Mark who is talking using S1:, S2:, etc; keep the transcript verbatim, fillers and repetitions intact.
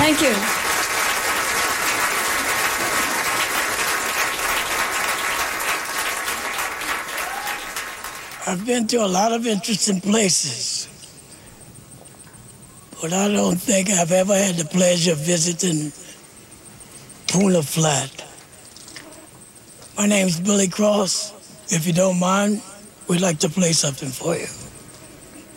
S1: Thank you.
S2: I've been to a lot of interesting places, but I don't think I've ever had the pleasure of visiting Puna Flat. My name's Billy Cross. If you don't mind, we'd like to play something for you.